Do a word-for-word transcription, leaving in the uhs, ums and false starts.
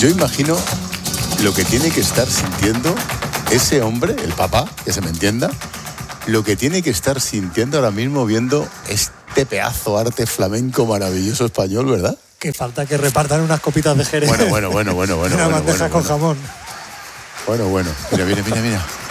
Yo imagino lo que tiene que estar sintiendo ese hombre, el papá, que se me entienda, lo que tiene que estar sintiendo ahora mismo viendo este pedazo de arte flamenco maravilloso español, ¿verdad? Que falta que repartan unas copitas de Jerez. Bueno, bueno, bueno, bueno, bueno. Una bueno, bandeja bueno, con bueno. jamón. Bueno, bueno. Mira, mira, mira, mira.